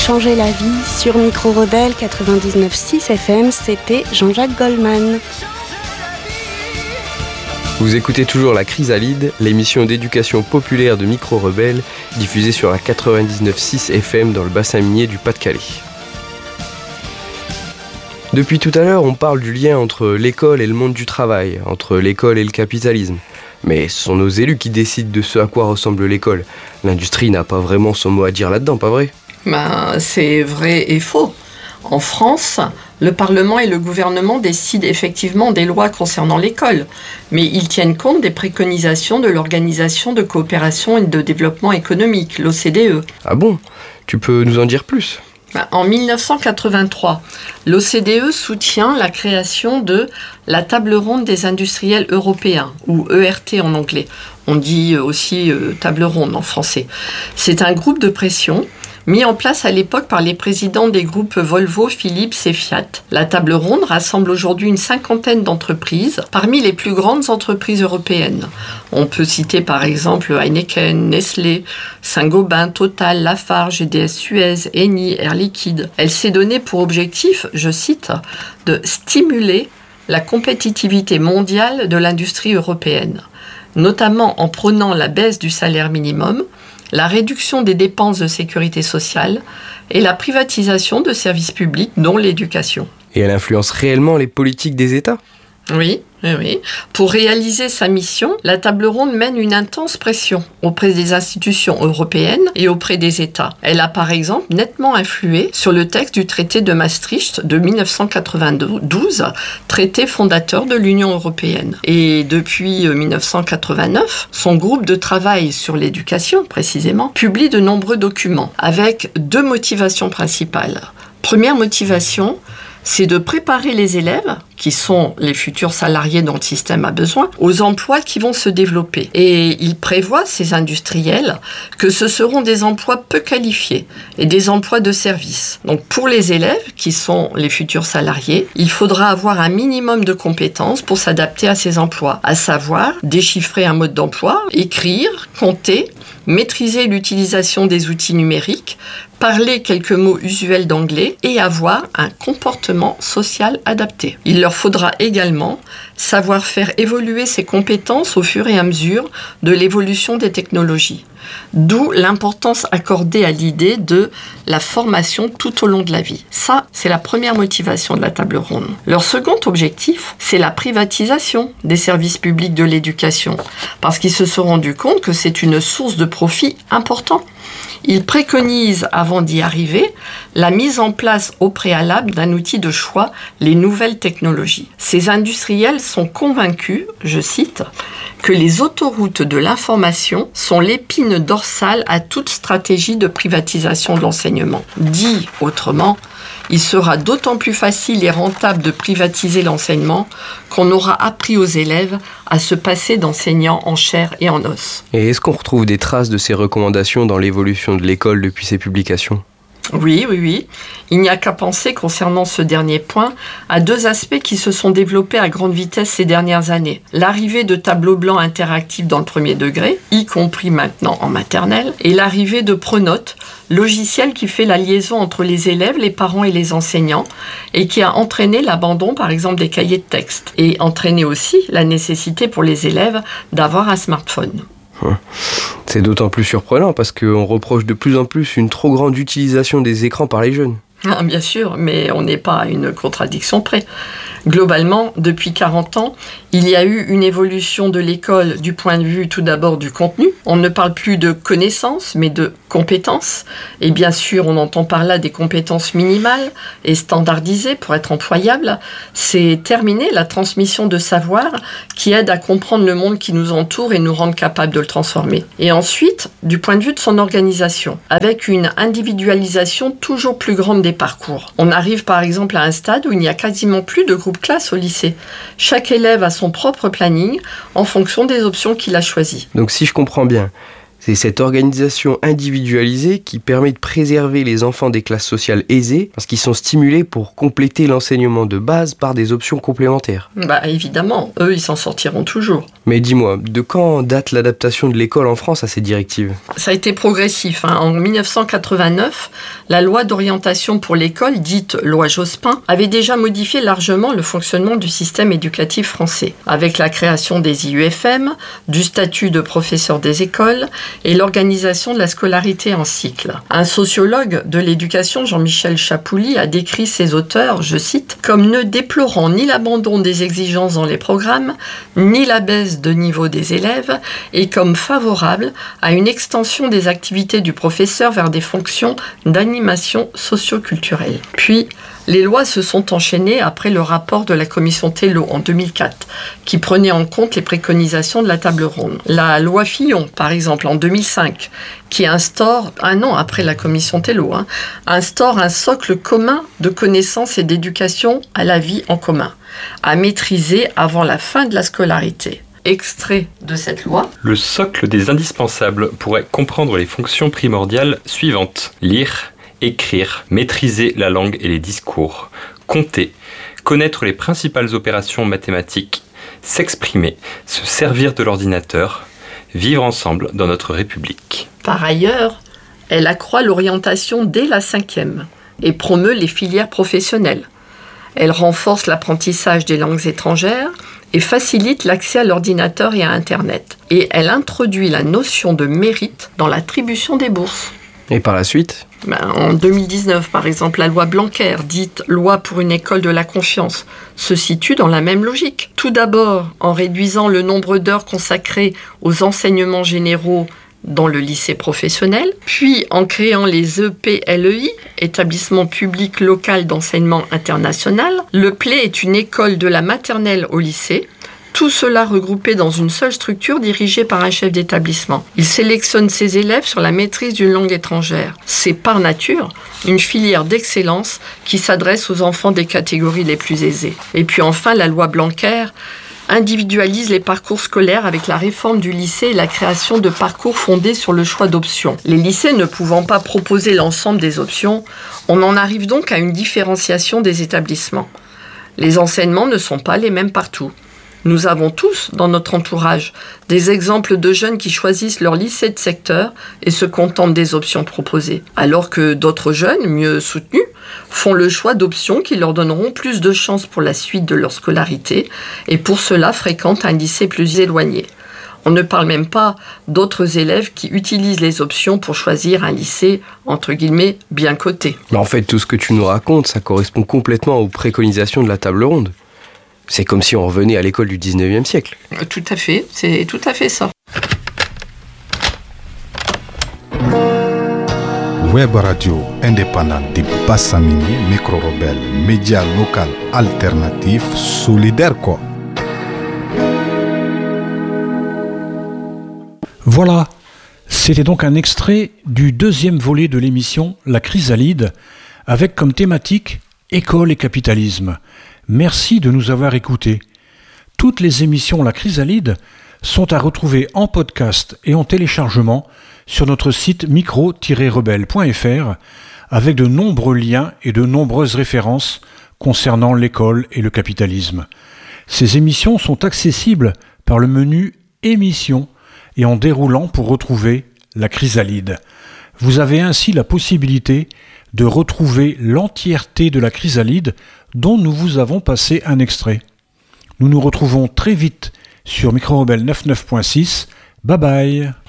changer la vie sur Micro Rebelle 99.6 FM, c'était Jean-Jacques Goldman. Vous écoutez toujours La Chrysalide, l'émission d'éducation populaire de Micro Rebelle, diffusée sur la 99.6 FM dans le bassin minier du Pas-de-Calais. Depuis tout à l'heure, on parle du lien entre l'école et le monde du travail, entre l'école et le capitalisme. Mais ce sont nos élus qui décident de ce à quoi ressemble l'école. L'industrie n'a pas vraiment son mot à dire là-dedans, pas vrai ? C'est vrai et faux. En France, le Parlement et le gouvernement décident effectivement des lois concernant l'école, mais ils tiennent compte des préconisations de l'Organisation de coopération et de développement économique, l'OCDE. Ah bon ? Tu peux nous en dire plus ? En 1983, l'OCDE soutient la création de la Table ronde des industriels européens, ou ERT en anglais. On dit aussi Table ronde en français. C'est un groupe de pression mis en place à l'époque par les présidents des groupes Volvo, Philips et Fiat. La table ronde rassemble aujourd'hui une 50aine d'entreprises, parmi les plus grandes entreprises européennes. On peut citer par exemple Heineken, Nestlé, Saint-Gobain, Total, Lafarge, GDS Suez, Eni, Air Liquide. Elle s'est donnée pour objectif, je cite, de stimuler la compétitivité mondiale de l'industrie européenne, notamment en prônant la baisse du salaire minimum, la réduction des dépenses de sécurité sociale et la privatisation de services publics, dont l'éducation. Et elle influence réellement les politiques des États ? Oui. Pour réaliser sa mission, la table ronde mène une intense pression auprès des institutions européennes et auprès des États. Elle a par exemple nettement influé sur le texte du traité de Maastricht de 1992, traité fondateur de l'Union européenne. Et depuis 1989, son groupe de travail sur l'éducation, précisément, publie de nombreux documents avec deux motivations principales. Première motivation, c'est de préparer les élèves, qui sont les futurs salariés dont le système a besoin, aux emplois qui vont se développer. Et il prévoit, ces industriels, que ce seront des emplois peu qualifiés et des emplois de service. Donc pour les élèves, qui sont les futurs salariés, il faudra avoir un minimum de compétences pour s'adapter à ces emplois, à savoir déchiffrer un mode d'emploi, écrire, compter, maîtriser l'utilisation des outils numériques, parler quelques mots usuels d'anglais et avoir un comportement social adapté. Il leur faudra également savoir faire évoluer ces compétences au fur et à mesure de l'évolution des technologies. D'où l'importance accordée à l'idée de la formation tout au long de la vie. Ça, c'est la première motivation de la table ronde. Leur second objectif, c'est la privatisation des services publics de l'éducation, parce qu'ils se sont rendus compte que c'est une source de profit important. Ils préconisent, avant d'y arriver, la mise en place au préalable d'un outil de choix, les nouvelles technologies. Ces industriels sont convaincus, je cite, que les autoroutes de l'information sont l'épine dorsale à toute stratégie de privatisation de l'enseignement. Dit autrement, il sera d'autant plus facile et rentable de privatiser l'enseignement qu'on aura appris aux élèves à se passer d'enseignants en chair et en os. Et est-ce qu'on retrouve des traces de ces recommandations dans l'évolution de l'école depuis ces publications ? Oui. Il n'y a qu'à penser, concernant ce dernier point, à deux aspects qui se sont développés à grande vitesse ces dernières années. L'arrivée de tableaux blancs interactifs dans le premier degré, y compris maintenant en maternelle, et l'arrivée de Pronote, logiciel qui fait la liaison entre les élèves, les parents et les enseignants, et qui a entraîné l'abandon, par exemple, des cahiers de texte, et entraîné aussi la nécessité pour les élèves d'avoir un smartphone. C'est d'autant plus surprenant parce qu'on reproche de plus en plus une trop grande utilisation des écrans par les jeunes. Ah, bien sûr, mais on n'est pas à une contradiction près. Globalement, depuis 40 ans, il y a eu une évolution de l'école du point de vue tout d'abord du contenu. On ne parle plus de connaissances, mais de compétences. Et bien sûr, on entend par là des compétences minimales et standardisées pour être employables. C'est terminé la transmission de savoir qui aide à comprendre le monde qui nous entoure et nous rendre capables de le transformer. Et ensuite, du point de vue de son organisation, avec une individualisation toujours plus grande des parcours. On arrive par exemple à un stade où il n'y a quasiment plus de groupe classe au lycée. Chaque élève a son propre planning en fonction des options qu'il a choisies. Donc si je comprends bien, c'est cette organisation individualisée qui permet de préserver les enfants des classes sociales aisées parce qu'ils sont stimulés pour compléter l'enseignement de base par des options complémentaires. Évidemment, eux ils s'en sortiront toujours. Mais dis-moi, de quand date l'adaptation de l'école en France à ces directives ? Ça a été progressif. En 1989, la loi d'orientation pour l'école, dite loi Jospin, avait déjà modifié largement le fonctionnement du système éducatif français, avec la création des IUFM, du statut de professeur des écoles et l'organisation de la scolarité en cycle. Un sociologue de l'éducation, Jean-Michel Chapouli, a décrit ses auteurs, je cite, comme ne déplorant ni l'abandon des exigences dans les programmes, ni la baisse de niveau des élèves, et comme favorable à une extension des activités du professeur vers des fonctions d'animation socio-culturelle. Puis, les lois se sont enchaînées après le rapport de la commission Tello en 2004, qui prenait en compte les préconisations de la table ronde. La loi Fillon, par exemple, en 2005, qui instaure, un an après la commission Tello, instaure un socle commun de connaissances et d'éducation à la vie en commun, à maîtriser avant la fin de la scolarité. Extrait de cette loi. Le socle des indispensables pourrait comprendre les fonctions primordiales suivantes. Lire, écrire, maîtriser la langue et les discours, compter, connaître les principales opérations mathématiques, s'exprimer, se servir de l'ordinateur, vivre ensemble dans notre République. Par ailleurs, elle accroît l'orientation dès la 5e et promeut les filières professionnelles. Elle renforce l'apprentissage des langues étrangères et facilite l'accès à l'ordinateur et à Internet. Et elle introduit la notion de mérite dans l'attribution des bourses. Et par la suite ? En 2019, par exemple, la loi Blanquer, dite « Loi pour une école de la confiance », se situe dans la même logique. Tout d'abord, en réduisant le nombre d'heures consacrées aux enseignements généraux dans le lycée professionnel, puis en créant les EPLEI, établissement public local d'enseignement international. Le PLE est une école de la maternelle au lycée, tout cela regroupé dans une seule structure dirigée par un chef d'établissement. Il sélectionne ses élèves sur la maîtrise d'une langue étrangère. C'est par nature une filière d'excellence qui s'adresse aux enfants des catégories les plus aisées. Et puis enfin, la loi Blanquer individualise les parcours scolaires avec la réforme du lycée et la création de parcours fondés sur le choix d'options. Les lycées ne pouvant pas proposer l'ensemble des options, on en arrive donc à une différenciation des établissements. Les enseignements ne sont pas les mêmes partout. Nous avons tous, dans notre entourage, des exemples de jeunes qui choisissent leur lycée de secteur et se contentent des options proposées, alors que d'autres jeunes, mieux soutenus, font le choix d'options qui leur donneront plus de chances pour la suite de leur scolarité et pour cela fréquentent un lycée plus éloigné. On ne parle même pas d'autres élèves qui utilisent les options pour choisir un lycée, entre guillemets, bien coté. Mais en fait, tout ce que tu nous racontes, ça correspond complètement aux préconisations de la table ronde. C'est comme si on revenait à l'école du 19e siècle. Tout à fait, c'est tout à fait ça. Web radio indépendante de Bassamini, micro-rebelle, média local alternatif, solidaire quoi. Voilà, c'était donc un extrait du deuxième volet de l'émission La Chrysalide, avec comme thématique École et capitalisme. Merci de nous avoir écoutés. Toutes les émissions La Chrysalide sont à retrouver en podcast et en téléchargement sur notre site micro-rebelle.fr avec de nombreux liens et de nombreuses références concernant l'école et le capitalisme. Ces émissions sont accessibles par le menu Émissions et en déroulant pour retrouver La Chrysalide. Vous avez ainsi la possibilité de retrouver l'entièreté de La Chrysalide dont nous vous avons passé un extrait. Nous nous retrouvons très vite sur Micro Rebelle 99.6. Bye bye.